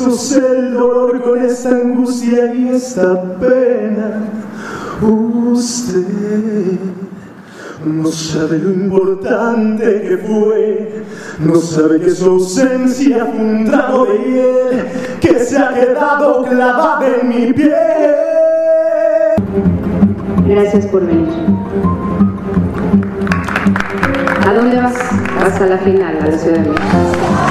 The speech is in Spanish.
asocia el dolor con esta angustia y esta pena. Usted no sabe lo importante que fue, no sabe que su ausencia fue un trago de hiel que se ha quedado clavada en mi piel. Gracias por venir. ¿A dónde vas? Vas a la final, a la Ciudad de México.